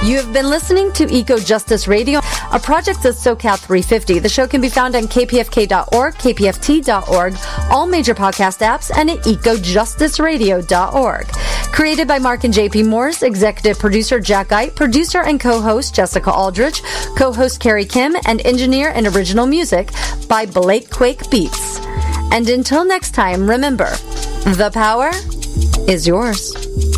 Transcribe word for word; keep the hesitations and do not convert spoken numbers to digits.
You have been listening to Eco Justice Radio, a project of SoCal three fifty. The show can be found on K P F K dot org, K P F T dot org, all major podcast apps, and at eco justice radio dot org. Created by Mark and J P Morse, executive producer Jack Ite, producer and co-host Jessica Aldrich, co-host Carrie Kim, and engineer and original music by Blake Quake Beats. And until next time, remember, the power is yours.